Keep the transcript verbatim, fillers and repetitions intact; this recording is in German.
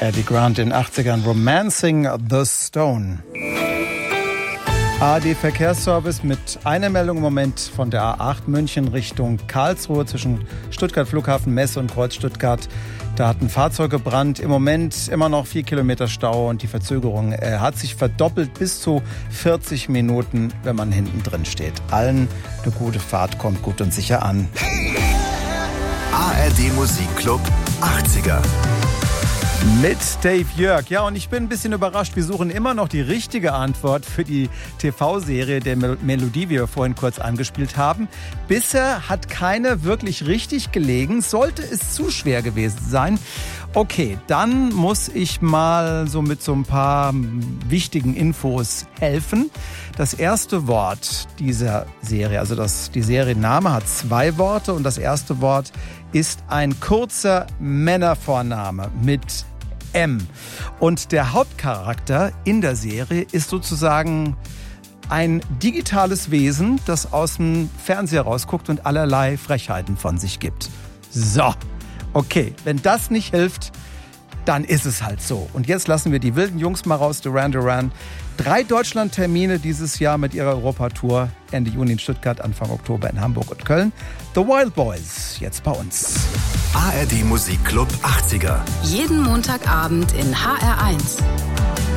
Eddie Grant in den achtzigern, Romancing the Stone. A R D-Verkehrsservice mit einer Meldung im Moment von der A acht München Richtung Karlsruhe zwischen Stuttgart Flughafen Messe und Kreuz Stuttgart. Da hat ein Fahrzeug gebrannt. Im Moment immer noch vier Kilometer Stau und die Verzögerung äh, hat sich verdoppelt bis zu vierzig Minuten, wenn man hinten drin steht. Allen eine gute Fahrt, kommt gut und sicher an. A R D Musikclub achtziger. Mit Dave Jörg. Ja, und ich bin ein bisschen überrascht. Wir suchen immer noch die richtige Antwort für die T V-Serie der Mel- Melodie, die wir vorhin kurz angespielt haben. Bisher hat keine wirklich richtig gelegen. Sollte es zu schwer gewesen sein. Okay, dann muss ich mal so mit so ein paar wichtigen Infos helfen. Das erste Wort dieser Serie, also das, die Serienname hat zwei Worte und das erste Wort ist ein kurzer Männervorname mit M. Und der Hauptcharakter in der Serie ist sozusagen ein digitales Wesen, das aus dem Fernseher rausguckt und allerlei Frechheiten von sich gibt. So, okay, wenn das nicht hilft, dann ist es halt so. Und jetzt lassen wir die wilden Jungs mal raus, Duran Duran. Drei Deutschland-Termine dieses Jahr mit ihrer Europatour. Ende Juni in Stuttgart, Anfang Oktober in Hamburg und Köln. The Wild Boys, jetzt bei uns. A R D Musikclub achtziger. Jeden Montagabend in H R eins.